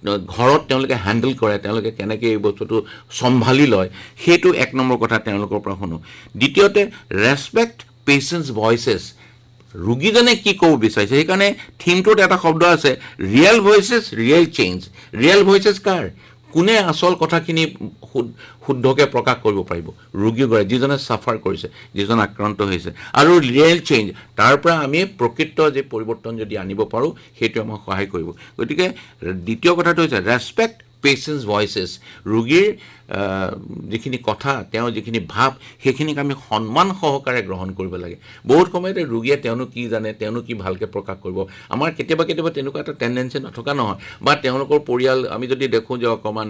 ঘৰত তেওঁলোকে হ্যান্ডেল কৰে তেওঁলোকে কেনেকৈ এই বস্তুটো সম্ভালি লয় সেইটো এক নম্বৰ কথা তেওঁলোকৰ পৰা শুনো দ্বিতীয়তে ৰেসপেক্ট পেশেন্স ভয়েসেস ৰোগীজনে কি ক'ব বিচাৰিছে সেইকাৰণে থিমটোত এটা শব্দ আছে real voices real change real voices কাৰ কোনে আসল কথাখিনি শুদ্ধকে প্ৰকাশ কৰিব পাৰিব ৰোগীগৰাকী যিজনে সাফাৰ কৰিছে যিজন আক্ৰান্ত হৈছে আৰু ৰিয়েল চেঞ্জ তাৰ পৰা আমি প্ৰকৃত যে পৰিৱৰ্তন যদি আনিব পাৰো সেইটো আমাক সহায় কৰিব গতিকে দ্বিতীয় কথাটো হৈছে ৰেসপেক্ট পেশেন্স ভয়েসেস ৰোগীৰ যিখিনি কথা তেওঁ যিখিনি ভাৱ সেইখিনিক আমি সন্মান সহকাৰে গ্ৰহণ কৰিব লাগে বহুত সময়তে ৰোগীয়ে তেওঁনো কি জানে তেওঁনো কি ভালকে প্ৰকাশ কৰিব আমাৰ কেতিয়াবা তেনেকুৱা এটা টেন্ডেন্সি নথকা নহয় বা তেওঁলোকৰ পৰিয়াল আমি যদি দেখো যে অকমান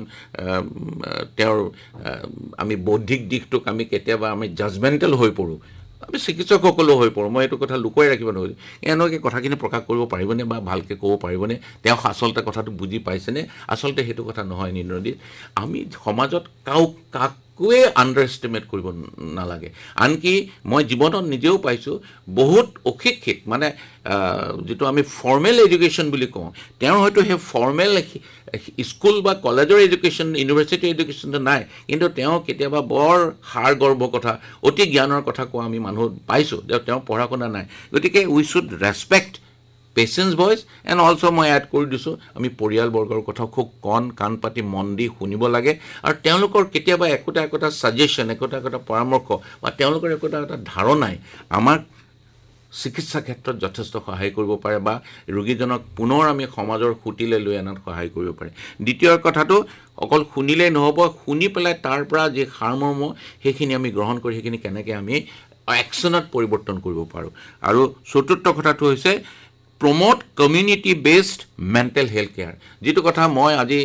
তেওঁৰ আমি বৌদ্ধিক দিশটোক আমি কেতিয়াবা আমি জাজমেন্টাল হৈ পৰো আমি চিকিৎসকসকলো হৈ পৰো মই এইটো কথা লুকুৱাই ৰাখিব নোৱাৰো এনেকৈ কথাখিনি প্ৰকাশ কৰিব পাৰিবনে বা ভালকে ক'ব পাৰিবনে তেওঁ আচলতে কথাটো বুজি পাইছেনে আচলতে সেইটো কথা নহয় নিৰ্ণয়দী আমি সমাজত কাকোৱে আন্ডাৰএষ্টিমেট কৰিব নালাগে আনকি মই জীৱনত নিজেও পাইছো বহুত অশিক্ষিত মানে যেটো আমি ফৰ্মেল এডুকেশ্যন বুলি কওঁ তেওঁ হয়তো হে ফৰ্মেল স্কুল বা কলেজৰ এডুকেশ্যন ইউনিভাৰ্চিটি এডুকেশ্যন নাই কিন্তু তেওঁ কেতিয়াবা বৰ হাড় গৰ্ভ কথা অতি জ্ঞানৰ কথা কোৱা আমি মানুহ পাইছো তেওঁ পঢ়া শুনা নাই গতিকে উই should ৰেসপেক্ট patience voice and also মই এড কৰি দিছো আমি পৰিয়ালবৰ্গৰ কথা খুব কাণ পাতি মন দি শুনিব লাগে আৰু তেওঁলোকৰ কেতিয়াবা একোটা সাজেশন একোটা পৰামৰ্শ বা তেওঁলোকৰ একোটা ধাৰণাই আমাক চিকিৎসা ক্ষেত্ৰত যথেষ্ট সহায় কৰিব পাৰে বা ৰোগীজনক পুনৰ আমি সমাজৰ খুটিলে লৈ আনাত সহায় কৰিব পাৰে দ্বিতীয় কথাটো অকল শুনিলে নহব শুনি পেলাই তাৰ পৰা যে সাৰমৰ্ম সেইখিনি আমি গ্ৰহণ কৰি সেইখিনি কেনেকৈ আমি একচনত পৰিৱৰ্তন কৰিব পাৰো আৰু চতুৰ্থ কথাটো হৈছে promote community based mental health care যেটো কথা মই আজি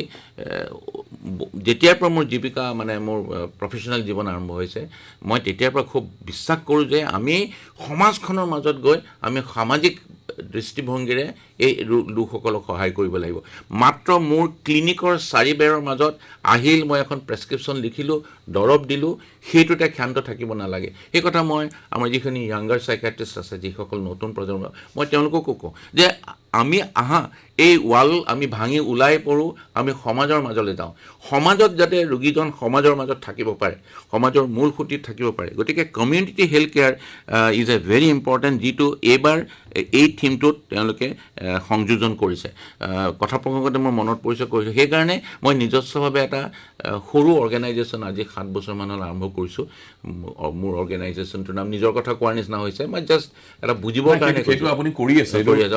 যেতিয়াৰ পৰা মোৰ জীৱিকা মানে মোৰ প্ৰফেশনাল জীৱন আৰম্ভ হৈছে মই তেতিয়াৰ পৰা খুব বিশ্বাস কৰো যে আমি সমাজখনৰ মাজত গৈ আমি সামাজিক দৃষ্টিভংগীৰে এই লোকসকলক সহায় কৰিব লাগিব মাত্ৰ মোৰ ক্লিনিকৰ চাৰিবেৰৰ মাজত আহিল মই এখন প্ৰেসক্ৰিপচন লিখিলো দৰব দিলো হেতুতে ক্ষান্ত থাকিব নালাগে এই কথা মই আমাৰ যিখিনি ইয়াংগাৰ সাইকিয়াট্ৰিষ্ট আছে যিসকল নতুন প্ৰজন্ম মই তেওঁলোকক কওঁ যে আমি আহা এই ওয়াল আমি ভাঙি উলাই পৰো আমি সমাজৰ মাজলৈ যাওঁ সমাজত যাতে ৰোগীজন সমাজৰ মাজত থাকিব পাৰে সমাজৰ মূল খুঁটিত থাকিব পাৰে গতিকে community health care is a very important যেটো এবাৰ এই থিমটোত তেওঁলোকে সংযোজন কৰিছে কথা প্ৰসংগতে মোৰ মনত পৰিছে কৈছে সেই কাৰণে মই নিজস্বভাৱে এটা সৰু অৰ্গানাইজেচন আজি 7 বছৰ মানৰ আৰম্ভ কৰিছো মোৰ অৰ্গানাইজেচনটোৰ নাম নিজৰ কথা কোৱাৰ নিচিনা হৈছে মই জাস্ট এটা বুজিবৰ কাৰণে সেইটো আপুনি কৰি আছে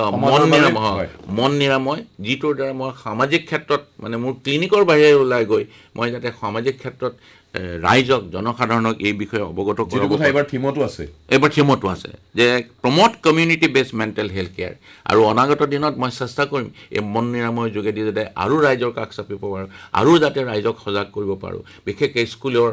মন নিৰাময় যিটোৰ দ্বাৰা মই সামাজিক ক্ষেত্ৰত মানে মোৰ ক্লিনিকৰ বাহিৰে ওলাই গৈ মই যাতে সামাজিক ক্ষেত্ৰত ৰাইজক জনসাধাৰণক এই বিষয়ে অৱগত কৰাব কথা এবাৰ থিমতো আছে যে promote community based mental health care আৰু অনাগত দিনত মই চেষ্টা কৰিম এই মন নিৰাময় যোগেদি যাতে আৰু ৰাইজৰ কাষ চাপিব পাৰো আৰু যাতে ৰাইজক সজাগ কৰিব পাৰো বিশেষকৈ স্কুলৰ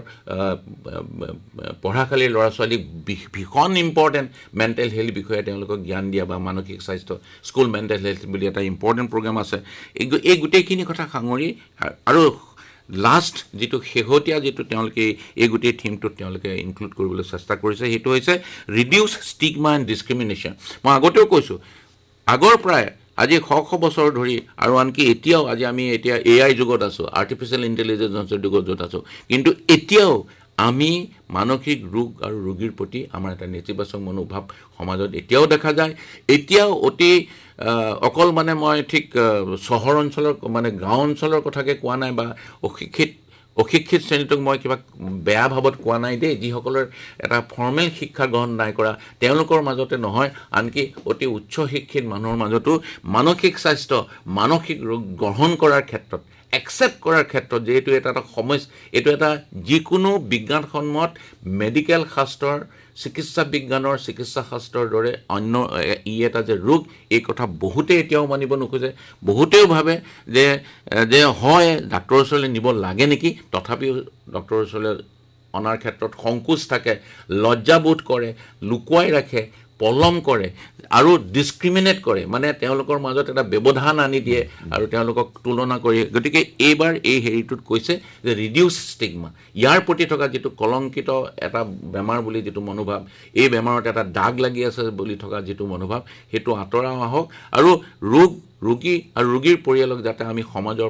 পঢ়াশালীৰ ল'ৰা ছোৱালীক ভীষণ ইম্পৰ্টেন্ট মেন্টাল হেলথ বিষয়ে তেওঁলোকক জ্ঞান দিয়া বা মানসিক স্বাস্থ্য স্কুল মেন্টাল হেলথ বুলি এটা ইম্পৰ্টেন্ট প্ৰগ্ৰাম আছে এই গোটেইখিনি কথা সাঙুৰি আৰু লাষ্ট যেটো শেহতীয়া যেটো তেওঁলোকে এই গোটেই থিমটোত তেওঁলোকে ইনক্লুড কৰিবলৈ চেষ্টা কৰিছে হেতু হৈছে ৰিডিউস স্টিগমা এণ্ড ডিসক্ৰিমিনেশন মই আগতেও কৈছো আগৰ প্ৰায় আজি শ বছৰ ধৰি আৰু আনকি এতিয়াও আজি আমি এতিয়া এআই যুগত আছো আৰ্টিফিশিয়াল ইন্টেলিজেন্সৰ যুগত আছো কিন্তু এতিয়াও আমি মানসিক ৰোগ আৰু ৰোগীৰ প্ৰতি আমাৰ এটা নেতিবাচক মনোভাৱ সমাজত এতিয়াও দেখা যায় এতিয়াও অতি অকল মানে মই ঠিক চহৰ অঞ্চলৰ মানে গাঁও অঞ্চলৰ কথাকে কোৱা নাই বা অশিক্ষিত শ্ৰেণীটোক মই কিবা বেয়া ভাৱত কোৱা নাই দেই যিসকলৰ এটা ফৰ্মেল শিক্ষা গ্ৰহণ নাই কৰা তেওঁলোকৰ মাজতে নহয় আনকি অতি উচ্চ শিক্ষিত মানুহৰ মাজতো মানসিক স্বাস্থ্য মানসিক ৰোগ গ্ৰহণ কৰাৰ ক্ষেত্ৰত একসেপ্ট কৰাৰ ক্ষেত্ৰত যেটো এটা সমস্যা এটো এটা যিকোনো বিজ্ঞানসন্মত মেডিকেল শাস্ত্ৰৰ চিকিৎসা বিজ্ঞানৰ চিকিৎসা শাস্ত্ৰৰ দৰে অন্য এটা যে ৰোগ এই কথা বহুতে এতিয়াও মানিব নোখোজে বহুতেও ভাবে যে হয় ডাক্তৰৰ ওচৰলৈ নিব লাগে নেকি তথাপিও ডক্তৰৰ ওচৰলৈ অনাৰ ক্ষেত্ৰত সংকোচ থাকে লজ্জাবোধ কৰে লুকুৱাই ৰাখে পলম কৰে আৰু ডিসক্ৰিমিনেট কৰে মানে তেওঁলোকৰ মাজত এটা ব্যৱধান আনি দিয়ে আৰু তেওঁলোকক তুলনা কৰি গতিকে এইবাৰ এই হেৰিটোত কৈছে যে ৰিডিউস স্টিগমা ইয়াৰ প্ৰতি থকা যেটো কলংকিত এটা বেমাৰ বুলি যেটো মনোভাৱ এই বেমাৰত এটা দাগ লাগি আছে বুলি থকা যেটো মনোভাৱ হেতু আঁতৰা হওক আৰু ৰোগী আৰু ৰোগীৰ পৰিয়ালক যাতে আমি সমাজৰ